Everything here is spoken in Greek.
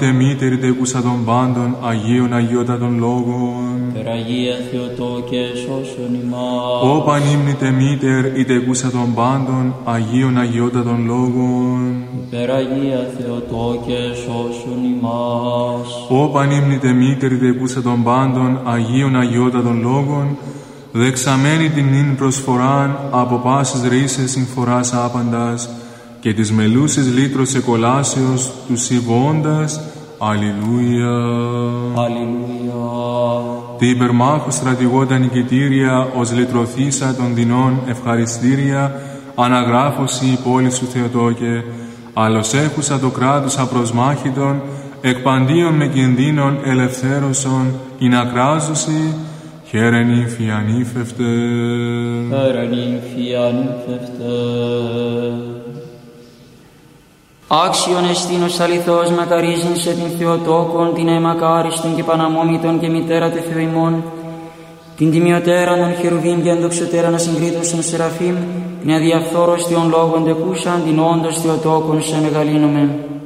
Μήτερη τεκούσα των πάντων, Αγίων Αγιότατων Λόγων. Περαγία Θεοτόκε, σώσον ημάς. Ω πανύμνητε Μήτερ, η τεκούσα των πάντων, Αγίων Αγιότατων Λόγων. Περαγία Θεοτόκε, σώσον ημάς. Ω πανύμνητε Μήτερ, η τεκούσα των πάντων, Αγίων Αγιότατων Λόγων, δεξαμένη την νυν προσφοράν, από πάσης ρίσες συμφοράς άπαντας, και της μελούσης λύτρος εκολάσεως του συμβώντας. Αλληλούια. Αλληλούια. Τη υπερμάχου στρατηγόντα νικητήρια, ως λυτρωθήσα των δεινών ευχαριστήρια, αναγράφωση η πόλη σου Θεοτόκε, άλλος έχουσα το κράτος απροσμάχητον, εκπαντίον με κινδύνων ελευθέρωσον, ειν ακράζωση, χαίρε νύμφη ανήφευτε. Χαίρε νύμφη ανήφευτε. Άξιον εστίνος αληθώς μακαρίζειν σε την Θεοτόκον, την αιμακάριστον και παναμόμητον και μητέρα του Θεού ημών, την τιμιωτέραν των χερουβίμ και ενδοξωτέραν ασυγκρίτως των Σεραφείμ, την αδιαφθόρωστιον λόγων τεκούσαν, την όντως Θεοτόκον σε μεγαλύνομεν.